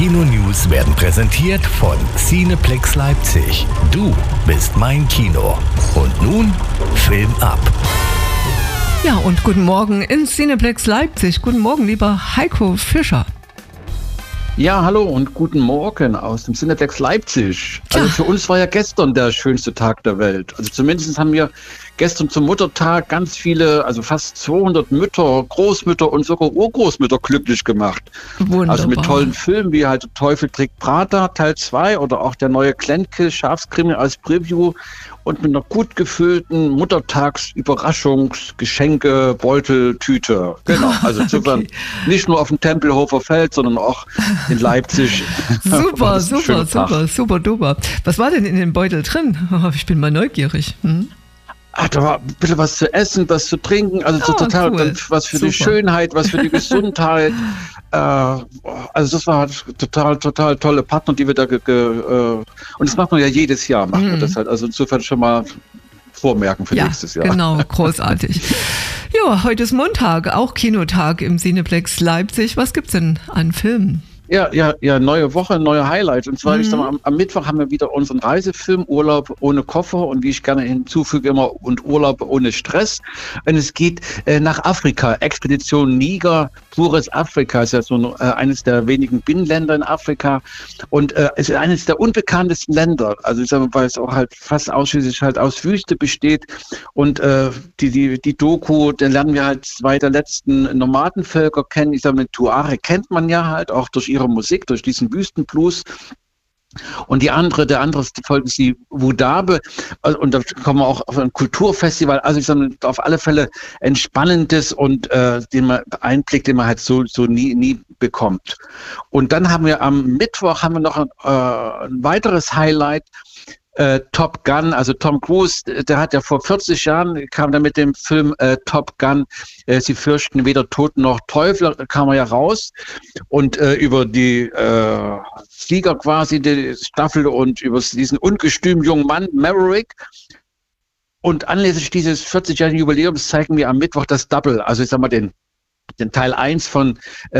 Kino-News werden präsentiert von Cineplex Leipzig. Du bist mein Kino. Und nun Film ab. Ja, und guten Morgen in Cineplex Leipzig. Guten Morgen, lieber Heiko Fischer. Ja, hallo und guten Morgen aus dem Cineplex Leipzig. Also für uns war ja gestern der schönste Tag der Welt. Also zumindest haben wir gestern zum Muttertag ganz viele, also fast 200 Mütter, Großmütter und sogar Urgroßmütter glücklich gemacht. Wunderbar. Also mit tollen Filmen wie halt Teufel trägt Prada Teil 2 oder auch der neue Glennkill Schafskrimi als Preview und mit einer gut gefüllten Muttertags-Überraschungsgeschenke Beuteltüte. Genau, also insofern nicht nur auf dem Tempelhofer Feld, sondern auch in Leipzig. Super duper. Was war denn in dem Beutel drin? Ich bin mal neugierig. Da war ein bisschen was zu essen, was zu trinken, also total cool. Was für die Schönheit, was für die Gesundheit. Also das war halt total tolle Partner, die wir da und das macht man ja jedes Jahr, machen wir das halt. Also insofern schon mal vormerken für nächstes Jahr. Genau, großartig. Ja, heute ist Montag, auch Kinotag im Cineplex Leipzig. Was gibt's denn an Filmen? Ja, neue Woche, neue Highlights. Und zwar, ich sag mal, am Mittwoch haben wir wieder unseren Reisefilm Urlaub ohne Koffer und wie ich gerne hinzufüge immer und Urlaub ohne Stress. Und es geht nach Afrika, Expedition Niger, pures Afrika, ist ja so eines der wenigen Binnenländer in Afrika und es ist eines der unbekanntesten Länder. Also ich sag mal, weil es auch halt fast ausschließlich halt aus Wüste besteht und die Doku, da lernen wir halt zwei der letzten Nomadenvölker kennen. Ich sag mal, Tuareg kennt man ja halt auch durch ihre Musik, durch diesen Wüstenblues. Und der andere Volk ist die Wudabe. Und da kommen wir auch auf ein Kulturfestival. Also ich sage auf alle Fälle ein spannendes und Einblick, den man halt so nie bekommt. Und dann haben wir am Mittwoch noch ein weiteres Highlight. Top Gun, also Tom Cruise, der hat ja vor 40 Jahren, kam da mit dem Film Top Gun, Sie fürchten weder Tod noch Teufel, kam er ja raus und über die Flieger quasi, die Staffel und über diesen ungestümen jungen Mann, Maverick. Und anlässlich dieses 40-jährigen Jubiläums zeigen wir am Mittwoch das Double, also ich sag mal den Teil 1 von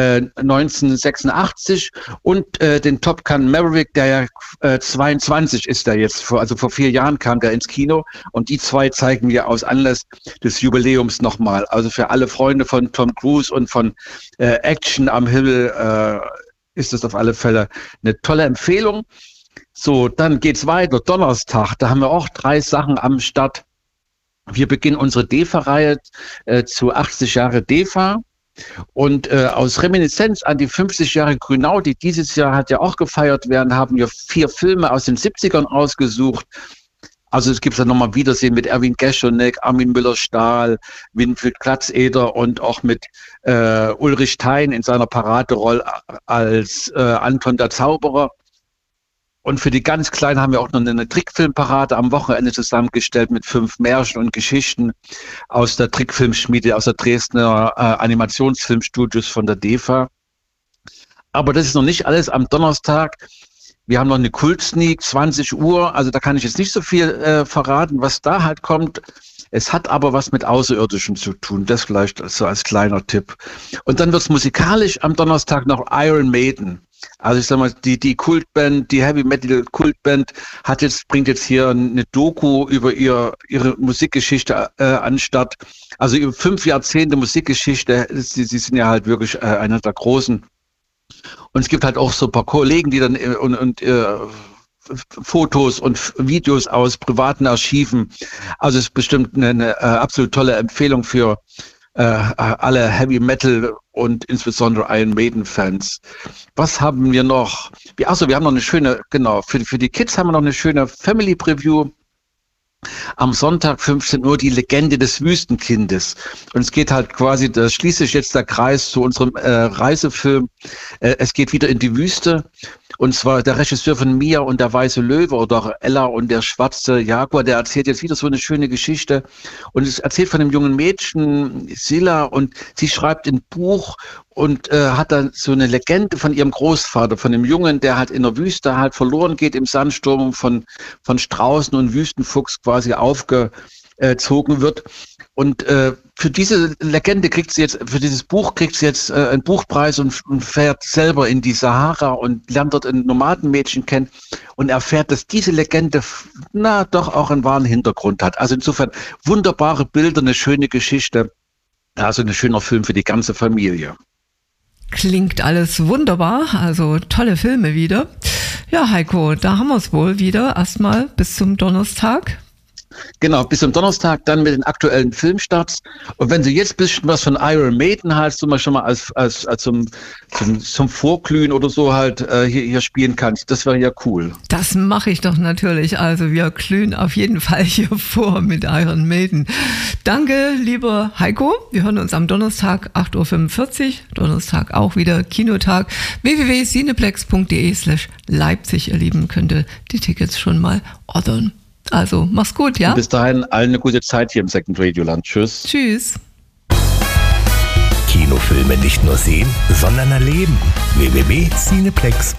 1986 und den Top Gun Maverick, der ja 22 ist der jetzt, vor 4 Jahren kam der ins Kino und die zwei zeigen wir aus Anlass des Jubiläums nochmal. Also für alle Freunde von Tom Cruise und von Action am Himmel ist das auf alle Fälle eine tolle Empfehlung. So, dann geht's weiter, Donnerstag, da haben wir auch 3 Sachen am Start. Wir beginnen unsere DEFA-Reihe zu 80 Jahre DEFA. Und aus Reminiszenz an die 50 Jahre Grünau, die dieses Jahr hat ja auch gefeiert werden, haben wir 4 Filme aus den 70ern ausgesucht. Also es gibt dann nochmal Wiedersehen mit Erwin Geschonek, Armin Müller-Stahl, Winfried Glatzeder und auch mit Ulrich Thein in seiner Paraderolle als Anton der Zauberer. Und für die ganz Kleinen haben wir auch noch eine Trickfilmparade am Wochenende zusammengestellt mit 5 Märchen und Geschichten aus der Trickfilmschmiede, aus der Dresdner Animationsfilmstudios von der DEFA. Aber das ist noch nicht alles am Donnerstag. Wir haben noch eine Kult-Sneak, 20 Uhr. Also da kann ich jetzt nicht so viel verraten, was da halt kommt. Es hat aber was mit Außerirdischen zu tun. Das vielleicht so als kleiner Tipp. Und dann wird es musikalisch am Donnerstag noch Iron Maiden. Also ich sag mal, die Kultband, die Heavy Metal Kultband bringt jetzt hier eine Doku über ihre Musikgeschichte an Start. Also über 5 Jahrzehnte Musikgeschichte, sie sind ja halt wirklich einer der Großen. Und es gibt halt auch so ein paar Kollegen, die dann Fotos und Videos aus privaten Archiven. Also es ist bestimmt eine absolut tolle Empfehlung für alle Heavy Metal und insbesondere Iron Maiden Fans. Was haben wir noch? Wir haben noch eine schöne, genau, für die Kids haben wir noch eine schöne Family Preview. Am Sonntag 15 Uhr die Legende des Wüstenkindes. Und es geht halt quasi, da schließt sich jetzt der Kreis zu unserem Reisefilm. Es geht wieder in die Wüste. Und zwar der Regisseur von Mia und der weiße Löwe oder Ella und der schwarze Jaguar, der erzählt jetzt wieder so eine schöne Geschichte. Und es erzählt von einem jungen Mädchen, Silla, und sie schreibt ein Buch und hat dann so eine Legende von ihrem Großvater, von dem Jungen, der halt in der Wüste halt verloren geht im Sandsturm, von Straußen und Wüstenfuchs quasi erzogen wird. Und für diese Legende für dieses Buch kriegt sie jetzt einen Buchpreis und fährt selber in die Sahara und lernt dort ein Nomadenmädchen kennen und erfährt, dass diese Legende doch auch einen wahren Hintergrund hat. Also insofern wunderbare Bilder, eine schöne Geschichte, also ein schöner Film für die ganze Familie. Klingt alles wunderbar, also tolle Filme wieder. Ja, Heiko, da haben wir es wohl wieder. Erstmal bis zum Donnerstag. Genau, bis zum Donnerstag dann mit den aktuellen Filmstarts. Und wenn du jetzt ein bisschen was von Iron Maiden hast, du mal schon mal als zum Vorglühen oder so halt hier spielen kannst, das wäre ja cool. Das mache ich doch natürlich. Also wir glühen auf jeden Fall hier vor mit Iron Maiden. Danke, lieber Heiko. Wir hören uns am Donnerstag 8.45 Uhr. Donnerstag auch wieder Kinotag. www.cineplex.de/Leipzig, ihr Lieben, könnt ihr die Tickets schon mal ordern. Also, mach's gut, ja? Und bis dahin, allen eine gute Zeit hier im Second Radioland. Tschüss. Tschüss. Kinofilme nicht nur sehen, sondern erleben. www.cineplex.de